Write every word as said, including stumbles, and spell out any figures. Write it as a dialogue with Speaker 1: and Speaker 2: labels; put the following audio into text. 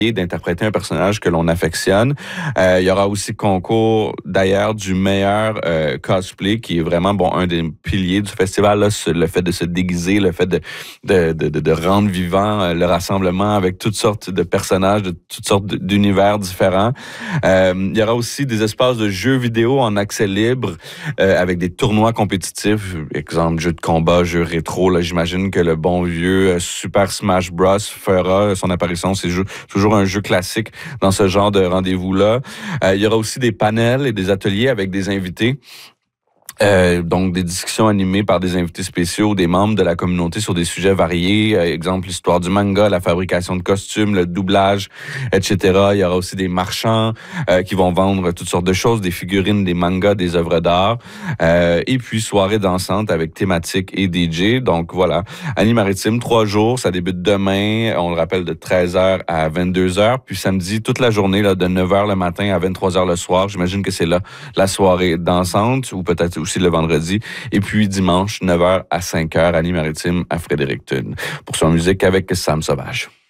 Speaker 1: d'interpréter un personnage que l'on affectionne. Euh, il y aura aussi concours d'ailleurs du meilleur euh, cosplay qui est vraiment bon un des piliers du festival, là, le fait de se déguiser, le fait de, de, de, de rendre vivant euh, le rassemblement avec toutes sortes de personnages, de toutes sortes d'univers différents. Euh, il y aura aussi des espaces de jeux vidéo en accès libre euh, avec des tournois compétitifs, exemple jeux de combat, jeux rétro. Là, j'imagine que le bon vieux euh, Super Smash Bros fera son apparition. C'est toujours un jeu classique dans ce genre de rendez-vous-là. Euh, il y aura aussi des panels et des ateliers avec des invités. Euh, donc, des discussions animées par des invités spéciaux, des membres de la communauté sur des sujets variés. Euh, exemple, l'histoire du manga, la fabrication de costumes, le doublage, et cetera. Il y aura aussi des marchands euh, qui vont vendre toutes sortes de choses, des figurines, des mangas, des œuvres d'art. Euh, et puis, soirée dansante avec thématique et D J. Donc, voilà. Annie Maritime, trois jours. Ça débute demain, on le rappelle, de treize heures à vingt-deux heures. Puis samedi, toute la journée, là, de neuf heures le matin à vingt-trois heures le soir. J'imagine que c'est là la soirée dansante ou peut-être aussi le vendredi. Et puis dimanche, neuf heures à cinq heures, Annie Maritime à Fredericton. Pour son musique avec Sam Sauvage.